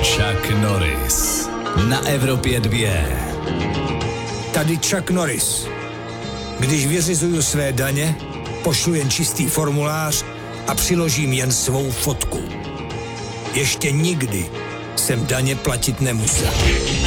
Chuck Norris na Evropě 2. Tady Chuck Norris. Když vyřizuju své daně, pošlu jen čistý formulář a přiložím jen svou fotku. Ještě nikdy jsem daně platit nemusel.